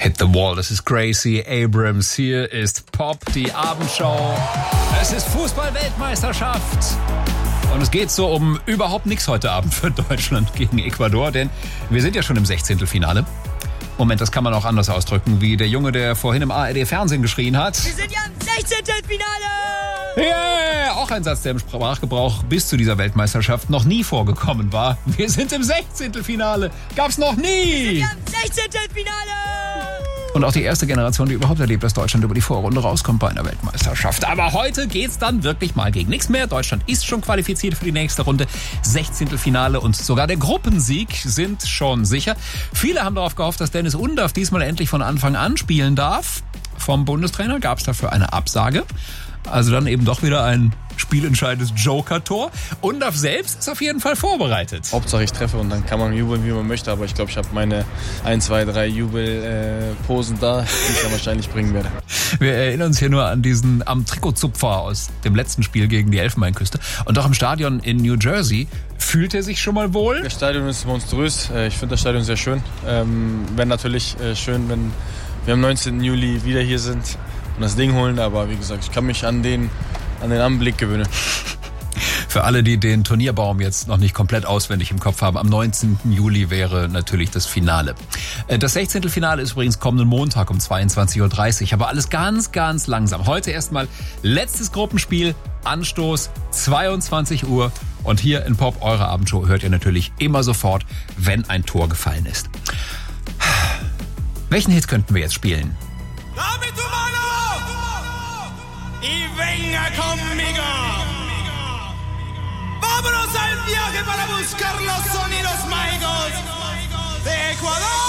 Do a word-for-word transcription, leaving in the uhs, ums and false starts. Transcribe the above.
Hit the Wall, das ist Gracie Abrams. Hier ist Pop, die Abendshow. Es ist Fußball-Weltmeisterschaft. Und es geht so um überhaupt nichts heute Abend für Deutschland gegen Ecuador, denn wir sind ja schon im Sechzehntelfinale. Moment, das kann man auch anders ausdrücken, wie der Junge, der vorhin im A R D-Fernsehen geschrien hat. Wir sind ja im Sechzehntelfinale! Yeah! Auch ein Satz, der im Sprachgebrauch bis zu dieser Weltmeisterschaft noch nie vorgekommen war. Wir sind im Sechzehntelfinale. Gab's noch nie! Wir sind ja im Sechzehntelfinale! Und auch die erste Generation, die überhaupt erlebt, dass Deutschland über die Vorrunde rauskommt bei einer Weltmeisterschaft. Aber heute geht's dann wirklich mal gegen nichts mehr. Deutschland ist schon qualifiziert für die nächste Runde. Sechzehntelfinale und sogar der Gruppensieg sind schon sicher. Viele haben darauf gehofft, dass Dennis Undaff diesmal endlich von Anfang an spielen darf. Vom Bundestrainer gab es dafür eine Absage. Also dann eben doch wieder ein spielentscheidendes Joker-Tor. Undaff selbst ist auf jeden Fall vorbereitet. Hauptsache ich treffe und dann kann man jubeln, wie man möchte. Aber ich glaube, ich habe meine ein, zwei, drei Jubelposen äh, da, die ich dann wahrscheinlich bringen werde. Wir erinnern uns hier nur an diesen am Trikotzupfer aus dem letzten Spiel gegen die Elfenbeinküste. Und auch im Stadion in New Jersey. Fühlt er sich schon mal wohl? Das Stadion ist monströs. Ich finde das Stadion sehr schön. Ähm, Wäre natürlich äh, schön, wenn wir am neunzehnten Juli wieder hier sind und das Ding holen. Aber wie gesagt, ich kann mich an den, an den Anblick gewöhnen. Für alle, die den Turnierbaum jetzt noch nicht komplett auswendig im Kopf haben, am neunzehnten Juli wäre natürlich das Finale. Das Sechzehntelfinale ist übrigens kommenden Montag um zweiundzwanzig Uhr dreißig, aber alles ganz, ganz langsam. Heute erstmal letztes Gruppenspiel, Anstoß zweiundzwanzig Uhr und hier in Pop, eure Abendshow, hört ihr natürlich immer sofort, wenn ein Tor gefallen ist. Welchen Hit könnten wir jetzt spielen? Dame tu mano y venga conmigo. Vámonos al viaje para buscar los sonidos mágicos de Ecuador.